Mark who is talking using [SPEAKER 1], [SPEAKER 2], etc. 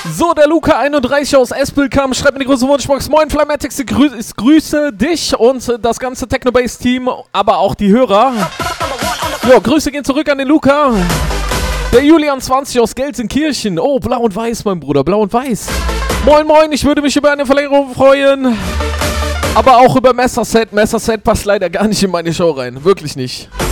[SPEAKER 1] So, der Luca 31 aus Espelkamp schreibt mir die große Wunschbox. Moin Flamatics, ich grüße dich und das ganze Technobase-Team, aber auch die Hörer. Jo, Grüße gehen zurück an den Luca. Der Julian 20 aus Gelsenkirchen. Oh, blau und weiß, mein Bruder, blau und weiß. Moin, moin, ich würde mich über eine Verlängerung freuen. Aber auch über Messerset. Messerset passt leider gar nicht in meine Show rein. Wirklich nicht.